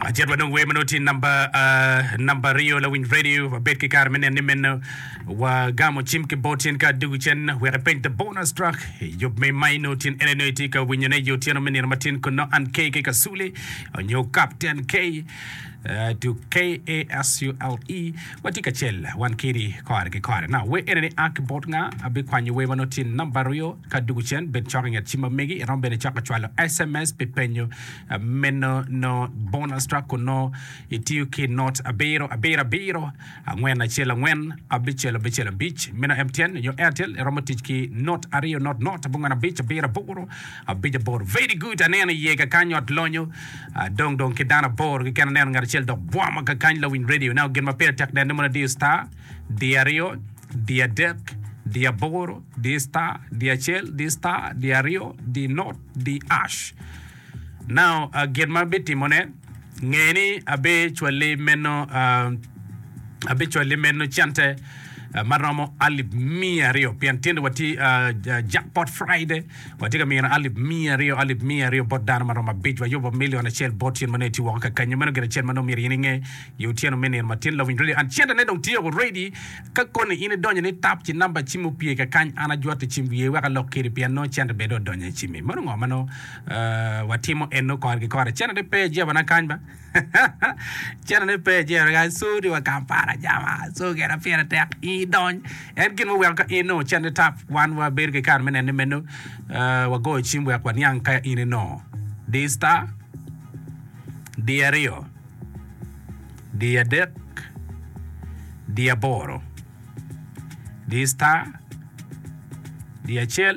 Ajar wadong we manoti number Rio la win radio wa bet ke kar menen nimen wa gamo chim ke botin ka dugu chen we repent the bonus track yob me mai notin enenoti ka winyane yo tiano menen matin ko no an ke kasule on your captain K to KASULE watika chel wan kiri kare now we enene ak bot nga abi kwanyu we manotin number Rio ka dugu chen bet choking at chima megi rombe ne chaka chwalo SMS pepenyo meno no bonus track no itiu ki not abero ngwen achela ngwen abichelo beach mena MTN yo Airtel romotich ki not ario not bunga na beach abera boro very good anene yega kanyot lonyo dong kidana bor ki kana ngar chel do bwama ka kan la win radio now get my pair tak na mona di star dia Rio dia dek dia boro dia star dia chel dia star dia Rio di not di ash now get my bit mone ngeni abe chwale meno chante maramo alib mia Rio piantendo wati jackpot Friday wati kamira alib mia Rio bot dana marama beach wa yobo million a shell bot yen maneti waka kanya mano gera chen mano miri yinge yutiano menen matin loving really and chenda ne dong tiyo ready ka kone ine donye ne tap chi number chimu pie ka kany ana jwata chimu ye waka lokiri piano chenda bedo donye chimi mano ngomano watimo eno kwa chenda ne pe jeba na kany ba chenda ne pe jeba ga suri wa kampara jama so gera fiera tek don and kin mo welka ino chende tap one wa berge kar menen ne meno wa go chimbo ya kwa nyanka ine no di star dia Rio dia dek dia boro di star dia chel